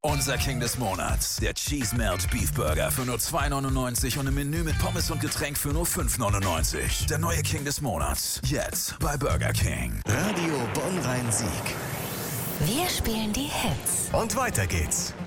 Unser King des Monats, der Cheese Melt Beef Burger für nur 2,99 und im Menü mit Pommes und Getränk für nur 5,99. Der neue King des Monats, jetzt bei Burger King. Radio Bonn-Rhein-Sieg. Wir spielen die Hits. Und weiter geht's.